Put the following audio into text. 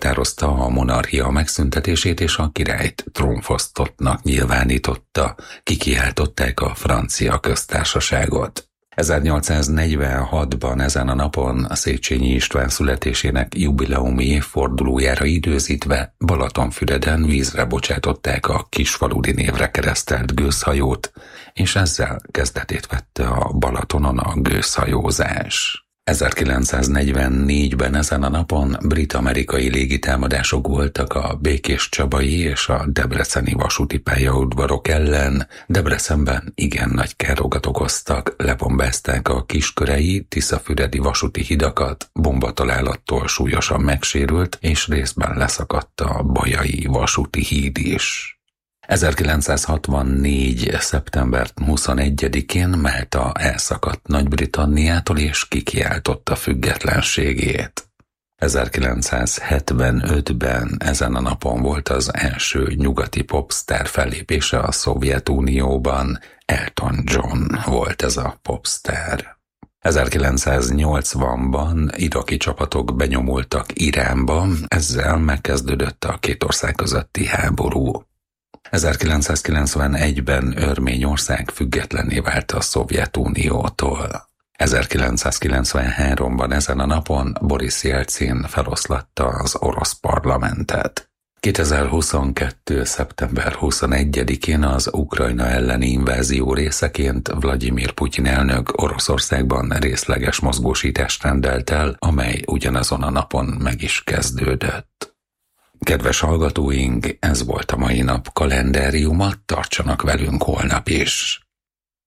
meghatározta a monarchia megszüntetését, és a királyt trónfosztottnak nyilvánította, kikiáltották a francia köztársaságot. 1846-ban ezen a napon a Széchenyi István születésének jubileumi évfordulójára időzítve Balatonfüreden vízre bocsátották a kisfaludi névre keresztelt gőzhajót, és ezzel kezdetét vette a Balatonon a gőzhajózás. 1944-ben ezen a napon brit-amerikai légitámadások voltak a Békéscsabai és a debreceni vasúti pályaudvarok ellen. Debrecenben igen nagy károkat okoztak, lebombázták a kiskörei, tiszafüredi vasúti hidakat, bombatalálattól súlyosan megsérült, és részben leszakadt a bajai vasúti híd is. 1964. szeptember 21-én Málta elszakadt Nagy-Britanniától és kikiáltotta függetlenségét. 1975-ben ezen a napon volt az első nyugati popstar fellépése a Szovjetunióban. Elton John volt ez a popstar. 1980-ban iraki csapatok benyomultak Iránba, ezzel megkezdődött a két ország közötti háború. 1991-ben Örményország függetlenné vált a Szovjetuniótól. 1993-ban ezen a napon Boris Jelcin feloszlatta az orosz parlamentet. 2022. szeptember 21-én az Ukrajna elleni invázió részeként Vladimir Putyin elnök Oroszországban részleges mozgósítást rendelt el, amely ugyanazon a napon meg is kezdődött. Kedves hallgatóink, ez volt a mai nap kalendáriuma, tartsanak velünk holnap is!